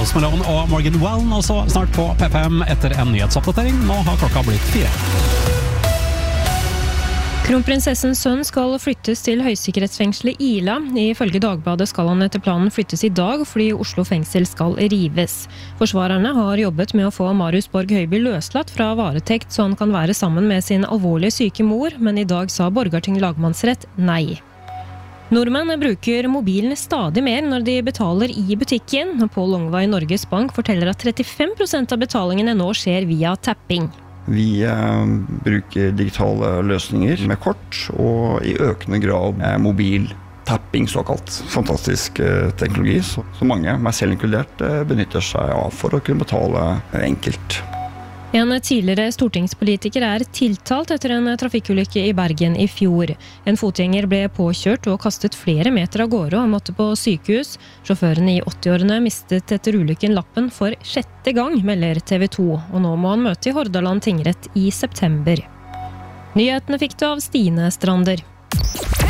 Post Malone og Morgan Wallen også snart på P5 etter en nyhetsoppdatering. Nå har klokka blitt 4. Kronprinsessens sønn skal flyttes til høysikkerhetsfengselet Ila. Ifølge Dagbladet skal han etter planen flyttes i dag, fordi Oslo fengsel skal rives. Forsvarerne har jobbet med å få Marius Borg Høiby løslatt fra varetekt, så han kan være sammen med sin alvorlig syke mor, men i dag sa Borgarting lagmannsrett nei. Nordmenn bruker mobilen stadig mer når de betaler i butikken. Pål Longva i Norges Bank forteller at 35% av betalingene nå skjer via tapping. Vi bruker digitale løsninger med kort, og i økende grad mobil tapping såkalt. Fantastisk teknologi, så mange, meg selv inkludert, benytter seg av for å kunne betale enkelt. En tidligere stortingspolitiker er tiltalt etter en trafikkulykke i Bergen i fjor. En fotgjenger ble påkjørt og kastet flere meter av gårde og måtte på sykehus. Sjåføren i 80-årene mistet etter ulykken lappen for 6. gang, melder TV 2, og nå må han møte i Hordaland tingrett i september. Nyhetene fikk du av Stine Strander.